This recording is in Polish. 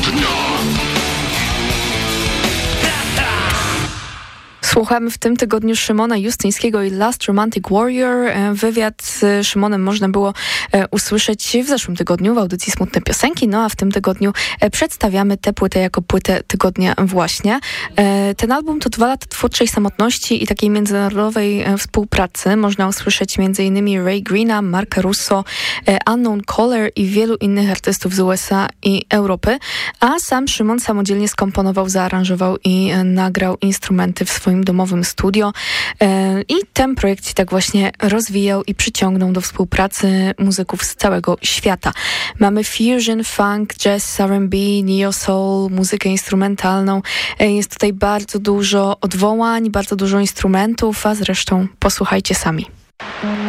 Słuchamy w tym tygodniu Szymona Justyńskiego i Last Romantic Warrior. Wywiad z Szymonem można było usłyszeć w zeszłym tygodniu w audycji Smutne Piosenki, no a w tym tygodniu przedstawiamy tę płytę jako płytę tygodnia właśnie. Ten album to 2 lata twórczej samotności i takiej międzynarodowej współpracy. Można usłyszeć m.in. Ray Greena, Marka Russo, Unknown Caller i wielu innych artystów z USA i Europy, a sam Szymon samodzielnie skomponował, zaaranżował i nagrał instrumenty w swoim domowym studio i ten projekt się tak właśnie rozwijał i przyciągnął do współpracy muzyków z całego świata. Mamy fusion, funk, jazz, R&B, neo soul, muzykę instrumentalną. Jest tutaj bardzo dużo odwołań, bardzo dużo instrumentów, a zresztą posłuchajcie sami.